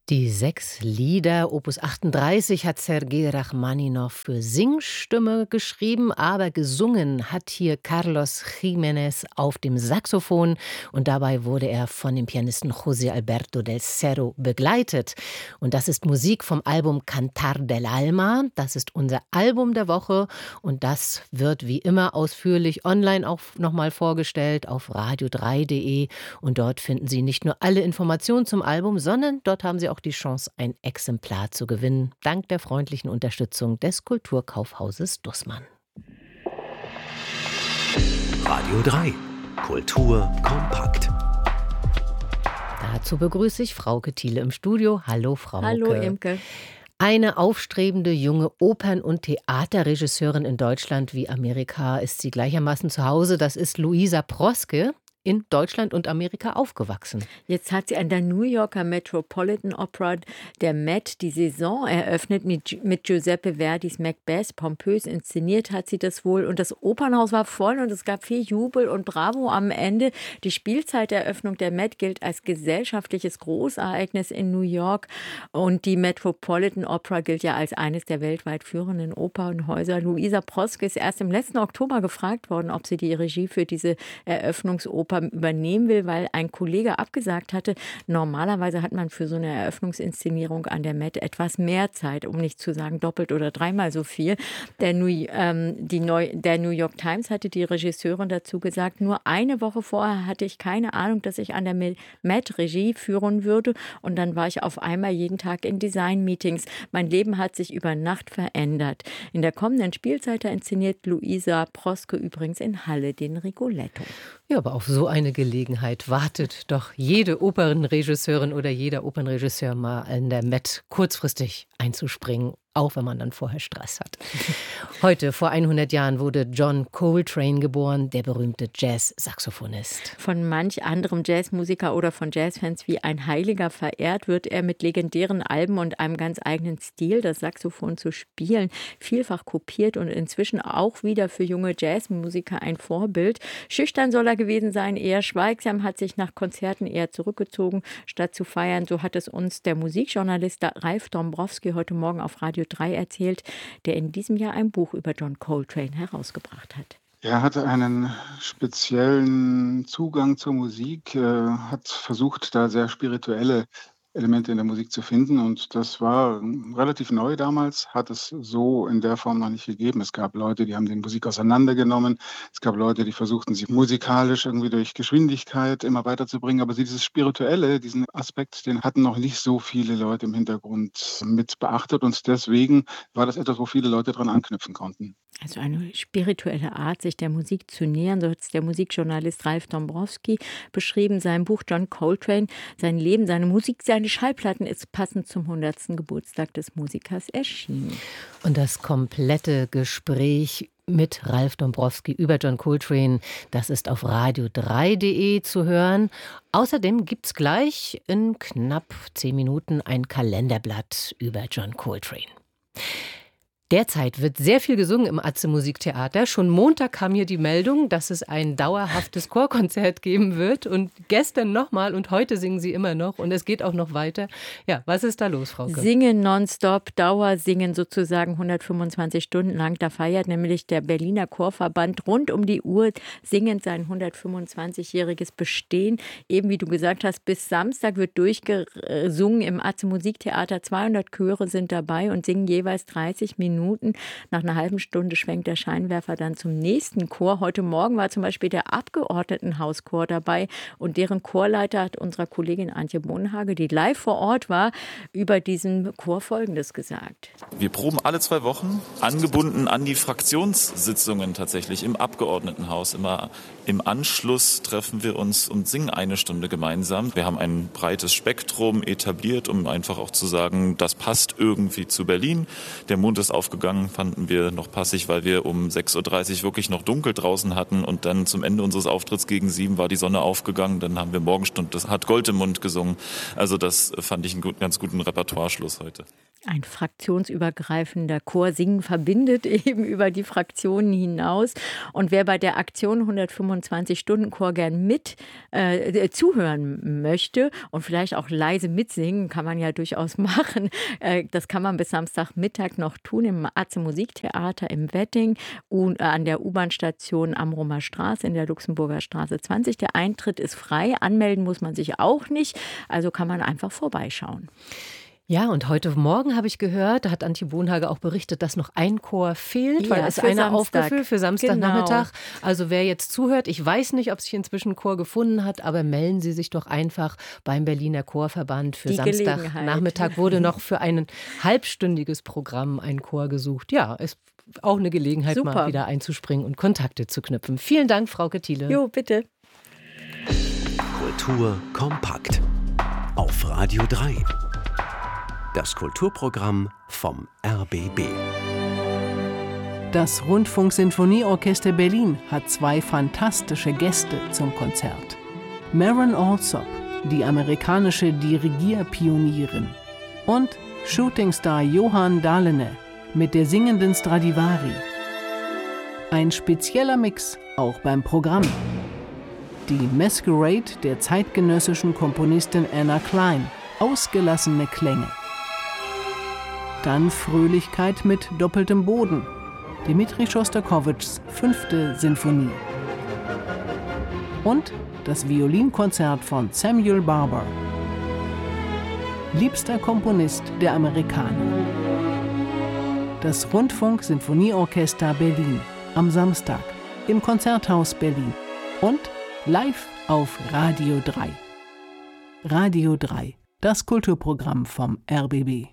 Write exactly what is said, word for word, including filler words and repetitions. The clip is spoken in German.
Die sechs Lieder, Opus achtunddreißig, hat Sergei Rachmaninow für Singstimme geschrieben, aber gesungen hat hier Carlos Jiménez auf dem Saxophon und dabei wurde er von dem Pianisten José Alberto del Cerro begleitet. Und das ist Musik vom Album Cantar del Alma, das ist unser Album der Woche und das wird wie immer ausführlich online auch nochmal vorgestellt auf radio drei punkt de und dort finden Sie nicht nur alle Informationen zum Album, sondern dort haben Sie auch die Chance, ein Exemplar zu gewinnen, dank der freundlichen Unterstützung des Kulturkaufhauses Dussmann. Radio drei. Kultur kompakt. Dazu begrüße ich Frauke Thiele im Studio. Hallo Frauke. Hallo Imke. Eine aufstrebende junge Opern- und Theaterregisseurin in Deutschland wie Amerika ist sie gleichermaßen zu Hause. Das ist Luisa Proske. In Deutschland und Amerika aufgewachsen. Jetzt hat sie an der New Yorker Metropolitan Opera, der Met, die Saison eröffnet mit, mit Giuseppe Verdis Macbeth. Pompös inszeniert hat sie das wohl. Und das Opernhaus war voll und es gab viel Jubel und Bravo am Ende. Die Spielzeiteröffnung der Met gilt als gesellschaftliches Großereignis in New York. Und die Metropolitan Opera gilt ja als eines der weltweit führenden Opernhäuser. Luisa Proske ist erst im letzten Oktober gefragt worden, ob sie die Regie für diese Eröffnungsoper übernehmen will, weil ein Kollege abgesagt hatte. Normalerweise hat man für so eine Eröffnungsinszenierung an der Met etwas mehr Zeit, um nicht zu sagen doppelt oder dreimal so viel. Der New, ähm, die Neu, der New York Times hatte die Regisseurin dazu gesagt, nur eine Woche vorher hatte ich keine Ahnung, dass ich an der Met Regie führen würde und dann war ich auf einmal jeden Tag in Design-Meetings. Mein Leben hat sich über Nacht verändert. In der kommenden Spielzeit inszeniert Luisa Proske übrigens in Halle den Rigoletto. Ja, aber auf so eine Gelegenheit wartet doch jede Opernregisseurin oder jeder Opernregisseur mal in der Met kurzfristig einzuspringen, auch wenn man dann vorher Stress hat. Heute, vor hundert Jahren, wurde John Coltrane geboren, der berühmte Jazz-Saxophonist. Von manch anderem Jazzmusiker oder von Jazzfans wie ein Heiliger verehrt, wird er mit legendären Alben und einem ganz eigenen Stil, das Saxophon zu spielen, vielfach kopiert und inzwischen auch wieder für junge Jazzmusiker ein Vorbild. Schüchtern soll er gewesen sein, eher schweigsam, hat sich nach Konzerten eher zurückgezogen, statt zu feiern. So hat es uns der Musikjournalist Ralf Dombrowski heute Morgen auf Radio drei erzählt, der in diesem Jahr ein Buch über John Coltrane herausgebracht hat. Er hatte einen speziellen Zugang zur Musik, äh, hat versucht, da sehr spirituelle Elemente in der Musik zu finden und das war relativ neu damals, hat es so in der Form noch nicht gegeben. Es gab Leute, die haben die Musik auseinandergenommen, es gab Leute, die versuchten, sie musikalisch irgendwie durch Geschwindigkeit immer weiterzubringen, aber dieses Spirituelle, diesen Aspekt, den hatten noch nicht so viele Leute im Hintergrund mit beachtet und deswegen war das etwas, wo viele Leute dran anknüpfen konnten. Also eine spirituelle Art, sich der Musik zu nähern, so hat es der Musikjournalist Ralf Dombrowski beschrieben. Sein Buch John Coltrane, sein Leben, seine Musik, seine Schallplatten ist passend zum hundertsten Geburtstag des Musikers erschienen. Und das komplette Gespräch mit Ralf Dombrowski über John Coltrane, das ist auf radio drei punkt de zu hören. Außerdem gibt es gleich in knapp zehn Minuten ein Kalenderblatt über John Coltrane. Derzeit wird sehr viel gesungen im Atze Musiktheater. Schon Montag kam hier die Meldung, dass es ein dauerhaftes Chorkonzert geben wird. Und gestern nochmal und heute singen sie immer noch. Und es geht auch noch weiter. Ja, was ist da los, Frauke? Singen nonstop, Dauersingen sozusagen hundertfünfundzwanzig Stunden lang. Da feiert nämlich der Berliner Chorverband rund um die Uhr singend sein hundertfünfundzwanzigjähriges Bestehen. Eben wie du gesagt hast, bis Samstag wird durchgesungen im Atze Musiktheater. zweihundert Chöre sind dabei und singen jeweils dreißig Minuten. Nach einer halben Stunde schwenkt der Scheinwerfer dann zum nächsten Chor. Heute Morgen war zum Beispiel der Abgeordnetenhauschor dabei und deren Chorleiter hat unserer Kollegin Antje Bohnhage, die live vor Ort war, über diesen Chor Folgendes gesagt. Wir proben alle zwei Wochen, angebunden an die Fraktionssitzungen tatsächlich im Abgeordnetenhaus. Immer im Anschluss treffen wir uns und singen eine Stunde gemeinsam. Wir haben ein breites Spektrum etabliert, um einfach auch zu sagen, das passt irgendwie zu Berlin. Der Mond ist aufgegangen, fanden wir noch passig, weil wir um sechs Uhr dreißig wirklich noch dunkel draußen hatten und dann zum Ende unseres Auftritts gegen sieben war die Sonne aufgegangen. Dann haben wir Morgenstund, das hat Gold im Mund gesungen. Also das fand ich einen ganz guten Repertoireschluss heute. Ein fraktionsübergreifender Chor. Singen verbindet eben über die Fraktionen hinaus. Und wer bei der Aktion hundertfünfundzwanzig Stunden Chor gern mit äh, zuhören möchte und vielleicht auch leise mitsingen, kann man ja durchaus machen. Äh, das kann man bis Samstagmittag noch tun im Atze Musiktheater im Wedding und äh, an der U-Bahn-Station Amrumer Straße in der Luxemburger Straße zwanzig. Der Eintritt ist frei. Anmelden muss man sich auch nicht. Also kann man einfach vorbeischauen. Ja, und heute Morgen habe ich gehört, da hat Antje Bonhage auch berichtet, dass noch ein Chor fehlt, Ja, weil es für einer Samstag. aufgefüllt für Samstagnachmittag. Genau. Also wer jetzt zuhört, ich weiß nicht, ob sich inzwischen Chor gefunden hat, aber melden Sie sich doch einfach beim Berliner Chorverband. Für Die Samstagnachmittag wurde noch für ein halbstündiges Programm ein Chor gesucht. Ja, ist auch eine Gelegenheit, Super. mal wieder einzuspringen und Kontakte zu knüpfen. Vielen Dank, Frau Thiele. Jo, bitte. Kultur kompakt auf Radio drei. Das Kulturprogramm vom R B B. Das Rundfunk-Sinfonieorchester Berlin hat zwei fantastische Gäste zum Konzert. Maren Alsop, die amerikanische Dirigierpionierin, und Shootingstar Johan Dahlene mit der singenden Stradivari. Ein spezieller Mix auch beim Programm. Die Masquerade der zeitgenössischen Komponistin Anna Klein, ausgelassene Klänge. Dann Fröhlichkeit mit doppeltem Boden. Dmitri Schostakowitschs fünfte Sinfonie. Und das Violinkonzert von Samuel Barber. Liebster Komponist der Amerikaner. Das Rundfunk-Sinfonieorchester Berlin am Samstag im Konzerthaus Berlin und live auf Radio drei. Radio drei, das Kulturprogramm vom R B B.